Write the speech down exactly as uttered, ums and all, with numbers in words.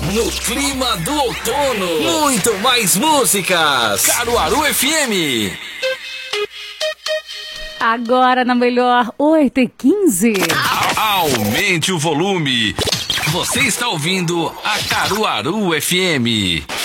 No clima do outono, muito mais músicas. Caruaru F M. Agora na melhor, oito e quinze. Aumente o volume. Você está ouvindo a Caruaru F M.